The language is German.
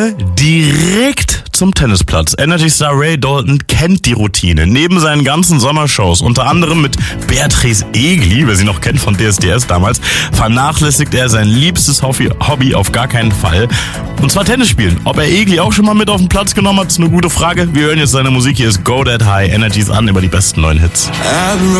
Runde direkt zum Tennisplatz. Energy-Star Ray Dalton kennt die Routine. Neben seinen ganzen Sommershows, unter anderem mit Beatrice Egli, wer sie noch kennt von DSDS damals, vernachlässigt er sein liebstes Hobby auf gar keinen Fall. Und zwar Tennis spielen. Ob er Egli auch schon mal mit auf den Platz genommen hat, ist eine gute Frage. Wir hören jetzt seine Musik. Hier ist Go That High. Energies an über die besten neuen Hits.